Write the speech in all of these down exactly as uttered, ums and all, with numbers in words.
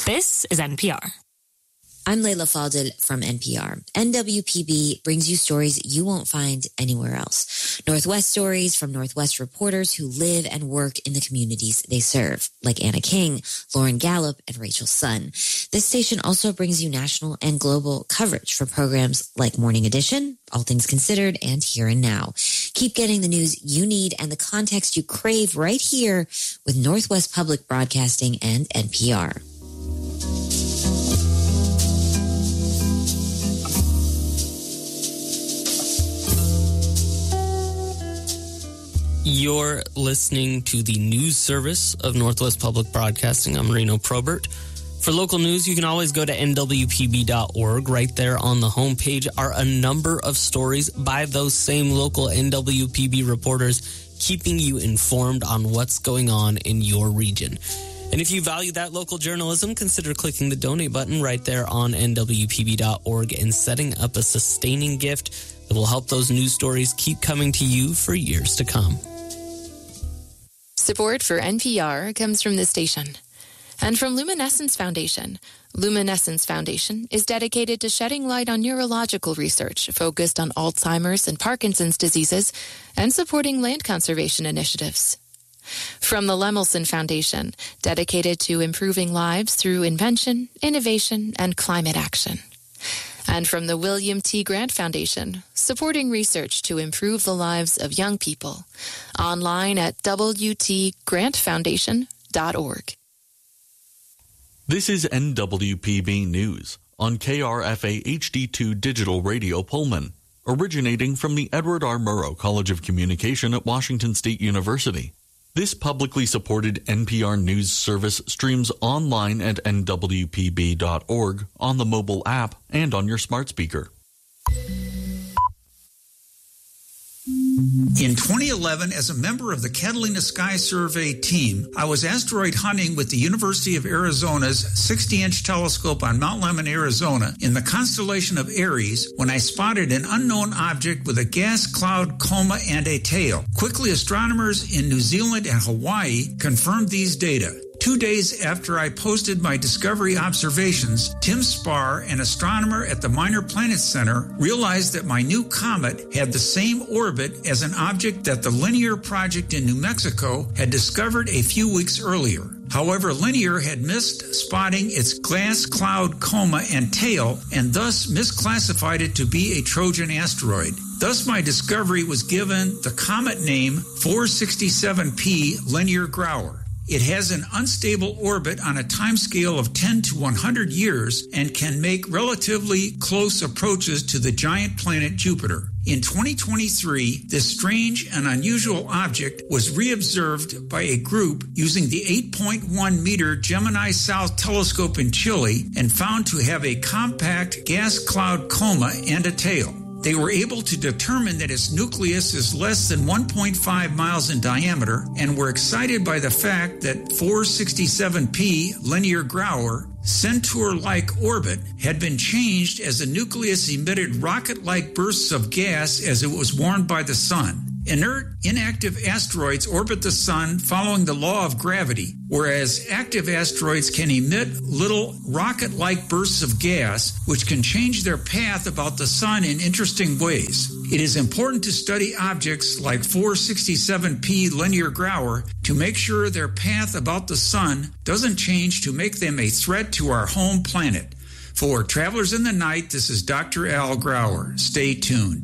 This is N P R. I'm Layla Faldil from N P R. N W P B brings you stories you won't find anywhere else. Northwest stories from Northwest reporters who live and work in the communities they serve, like Anna King, Lauren Gallup, and Rachel Sun. This station also brings you national and global coverage for programs like Morning Edition, All Things Considered, and Here and Now. Keep getting the news you need and the context you crave right here with Northwest Public Broadcasting and N P R. You're listening to the news service of Northwest Public Broadcasting. I'm Marino Probert. For local news, you can always go to N W P B dot org. Right there on the homepage are a number of stories by those same local N W P B reporters, keeping you informed on what's going on in your region. And if you value that local journalism, consider clicking the donate button right there on N W P B dot org and setting up a sustaining gift that will help those news stories keep coming to you for years to come. Support for N P R comes from this station and from Luminescence Foundation. Luminescence Foundation is dedicated to shedding light on neurological research focused on Alzheimer's and Parkinson's diseases and supporting land conservation initiatives. From the Lemelson Foundation, dedicated to improving lives through invention, innovation, and climate action. And from the William T. Grant Foundation, supporting research to improve the lives of young people. Online at W T grant foundation dot org. This is N W P B News on K R F A H D two Digital Radio Pullman, originating from the Edward R. Murrow College of Communication at Washington State University. This publicly supported N P R News service streams online at N W P B dot org, on the mobile app, and on your smart speaker. In twenty eleven, as a member of the Catalina Sky Survey team, I was asteroid hunting with the University of Arizona's sixty-inch telescope on Mount Lemmon, Arizona, in the constellation of Aries, when I spotted an unknown object with a gas cloud coma and a tail. Quickly, astronomers in New Zealand and Hawaii confirmed these data. Two days after I posted my discovery observations, Tim Spar, an astronomer at the Minor Planet Center, realized that my new comet had the same orbit as an object that the Linear Project in New Mexico had discovered a few weeks earlier. However, Linear had missed spotting its gas cloud coma and tail, and thus misclassified it to be a Trojan asteroid. Thus, my discovery was given the comet name four sixty-seven P Linear Grauer. It has an unstable orbit on a timescale of ten to one hundred years and can make relatively close approaches to the giant planet Jupiter. In twenty twenty-three, this strange and unusual object was reobserved by a group using the eight point one meter Gemini South telescope in Chile and found to have a compact gas cloud coma and a tail. They were able to determine that its nucleus is less than one point five miles in diameter and were excited by the fact that four sixty-seven P Linear Grauer Centaur-like orbit had been changed as the nucleus emitted rocket-like bursts of gas as it was warmed by the sun. Inert, inactive asteroids orbit the sun following the law of gravity, whereas active asteroids can emit little rocket-like bursts of gas, which can change their path about the sun in interesting ways. It is important to study objects like four sixty-seven P Linear Grauer to make sure their path about the sun doesn't change to make them a threat to our home planet. For Travelers in the Night, this is Doctor Al Grauer. Stay tuned.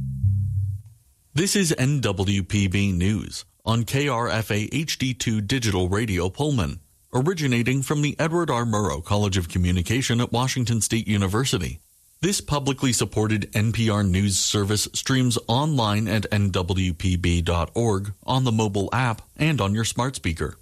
This is N W P B News on K R F A H D two Digital Radio Pullman, originating from the Edward R. Murrow College of Communication at Washington State University. This publicly supported N P R News service streams online at N W P B dot org, on the mobile app, and on your smart speaker.